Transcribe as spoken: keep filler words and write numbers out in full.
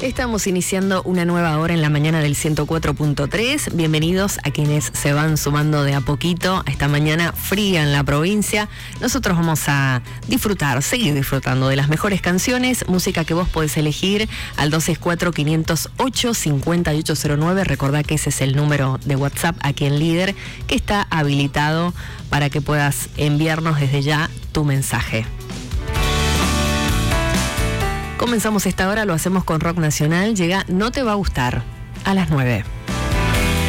Estamos iniciando una nueva hora en la mañana del ciento cuatro punto tres. Bienvenidos a quienes se van sumando de a poquito a esta mañana fría en la provincia. Nosotros vamos a disfrutar, seguir disfrutando de las mejores canciones, música que vos podés elegir al dos seis cuatro, quinientos ocho, cincuenta y ocho cero nueve. Recordá que ese es el número de WhatsApp aquí en Líder, que está habilitado para que puedas enviarnos desde ya tu mensaje. Comenzamos esta hora, lo hacemos con rock nacional. Llega No te va a gustar a las nueve.